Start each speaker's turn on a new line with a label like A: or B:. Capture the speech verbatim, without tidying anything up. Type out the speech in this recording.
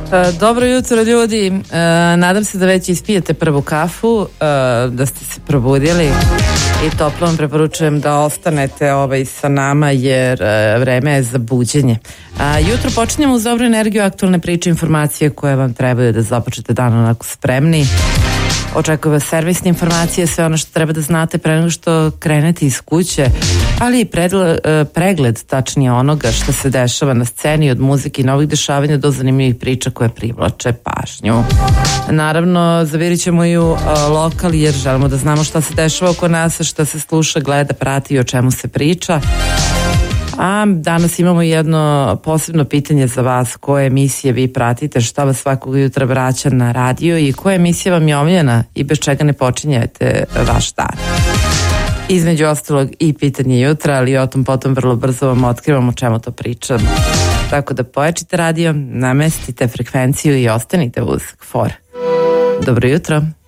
A: Dobro jutro ljudi, nadam se da već ispijete prvu kafu, da ste se probudili i toplo vam preporučujem da ostanete ovaj sa nama jer vreme je za buđenje. Jutro počinjemo uz dobru energiju, aktualne priče, informacije koje vam trebaju da započete dan onako spremni. Očekuje vas servisne informacije, sve ono što treba da znate pre nego što krenete iz kuće, ali i pregled, pregled tačnije onoga što se dešava na sceni, od muzike i novih dešavanja do zanimljivih priča koje privlače pažnju. Naravno, zavirit ćemo i u lokal jer želimo da znamo šta se dešava oko nas, šta se sluša, gleda, prati i o čemu se priča. A danas imamo jedno posebno pitanje za vas: koje emisije vi pratite, šta vas svakog jutra vraća na radio i koja emisija vam je omiljena i bez čega ne počinjete vaš dan. Između ostalog i pitanje jutra, ali o tom potom vrlo brzo vam otkrivamo o čemu to pričam. Tako da pojačite radio, namestite frekvenciju i ostanite uz K F O R. Dobro jutro.